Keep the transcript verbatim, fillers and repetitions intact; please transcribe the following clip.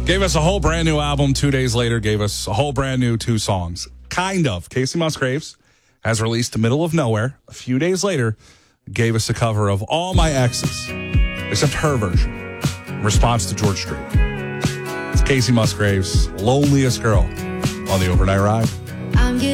Gave us a whole brand new album. Two days later, gave us a whole brand new two songs. Kind of. Casey Musgraves has released Middle of Nowhere. A few days later, gave us a cover of All My Exes, except her version, in response to George Strait. It's Casey Musgraves' Loneliest Girl on the Overnight Ride. I'm